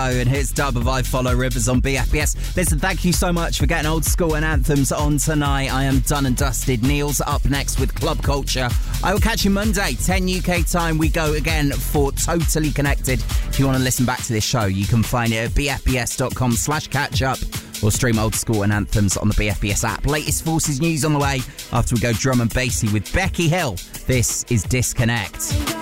And here's Dub of I Follow Rivers on BFBS. Listen, thank you so much for getting old school and anthems on tonight. I am done and dusted. Neil's up next with Club Culture. I will catch you Monday, 10 UK time. We go again for Totally Connected. If you want to listen back to this show, you can find it at bfbs.com/catch-up or stream old school and anthems on the BFBS app. Latest Forces news on the way after we go drum and bassy with Becky Hill. This is Disconnect.